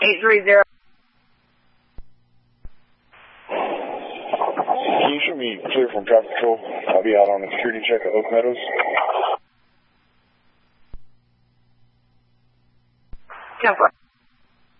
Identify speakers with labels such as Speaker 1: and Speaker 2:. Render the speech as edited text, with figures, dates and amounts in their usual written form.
Speaker 1: 830.
Speaker 2: Can you show me clear from traffic control? I'll be out on a security check at Oak Meadows.
Speaker 1: 10-4.